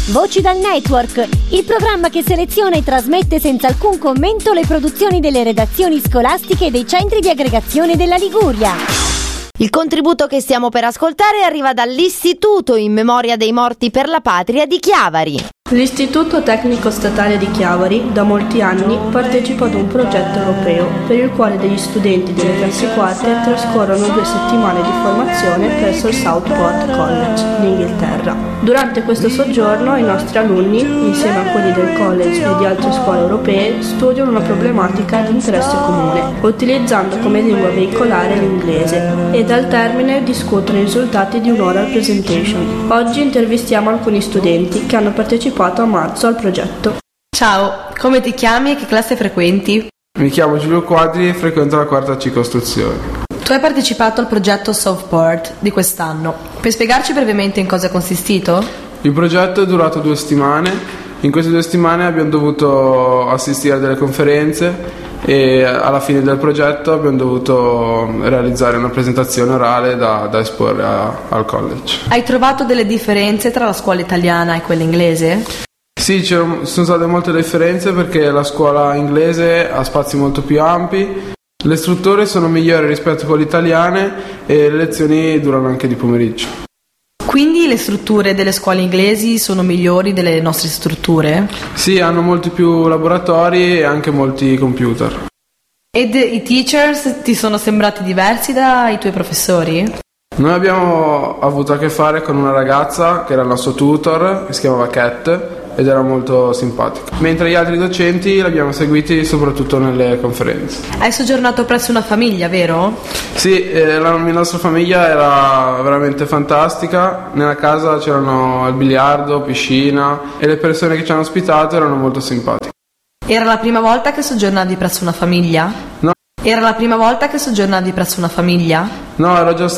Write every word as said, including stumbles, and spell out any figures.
Voci dal Network, il programma che seleziona e trasmette senza alcun commento le produzioni delle redazioni scolastiche e dei centri di aggregazione della Liguria. Il contributo che stiamo per ascoltare arriva dall'Istituto in memoria dei morti per la patria di Chiavari. L'Istituto Tecnico Statale di Chiavari da molti anni partecipa ad un progetto europeo per il quale degli studenti delle classi quarte trascorrono due settimane di formazione presso il Southport College in Inghilterra. Durante questo soggiorno i nostri alunni, insieme a quelli del college e di altre scuole europee, studiano una problematica di interesse comune, utilizzando come lingua veicolare l'inglese, ed al termine discutono i risultati di un'oral presentation. Oggi intervistiamo alcuni studenti che hanno partecipato a marzo al progetto. Ciao, come ti chiami e che classe frequenti? Mi chiamo Giulio Quadri e frequento la quarta C Costruzione. Tu hai partecipato al progetto Southport di quest'anno. Puoi spiegarci brevemente in cosa è consistito? Il progetto è durato due settimane. In queste due settimane abbiamo dovuto assistere a delle conferenze e alla fine del progetto abbiamo dovuto realizzare una presentazione orale da, da esporre a, al college. Hai trovato delle differenze tra la scuola italiana e quella inglese? Sì, ci sono state molte differenze perché la scuola inglese ha spazi molto più ampi, le strutture sono migliori rispetto a quelle italiane e le lezioni durano anche di pomeriggio. Quindi le strutture delle scuole inglesi sono migliori delle nostre strutture? Sì, hanno molti più laboratori e anche molti computer. Ed i teachers ti sono sembrati diversi dai tuoi professori? Noi abbiamo avuto a che fare con una ragazza che era il nostro tutor, che si chiamava Cat, ed era molto simpatica. Mentre gli altri docenti l'abbiamo seguiti soprattutto nelle conferenze. Hai soggiornato presso una famiglia, vero? Sì, eh, la nostra famiglia era veramente fantastica. Nella casa c'erano il biliardo, piscina e le persone che ci hanno ospitato erano molto simpatiche. Era la prima volta che soggiornavi presso una famiglia? No. Era la prima volta che soggiornavi presso una famiglia? No, ero già